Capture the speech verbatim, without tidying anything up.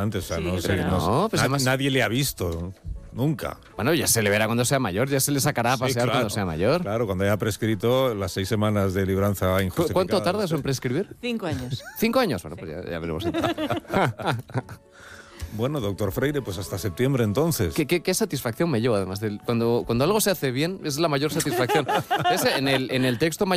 antes. O sea, Sí, no sé, pero no no, sé. pues Na- además- nadie le ha visto. Nunca. Bueno, ya se le verá cuando sea mayor, ya se le sacará a Sí, pasear claro. cuando sea mayor. Claro, cuando haya prescrito las seis semanas de libranza ¿Cu- injustificada. ¿Cuánto tardas en prescribir? Cinco años. ¿Cinco años? Bueno, pues ya, ya veremos. Bueno, doctor Freire, pues hasta septiembre entonces. ¿Qué, qué, qué satisfacción me llevo, además? Del, cuando, cuando algo se hace bien, es la mayor satisfacción. Es en, el, en el texto mayor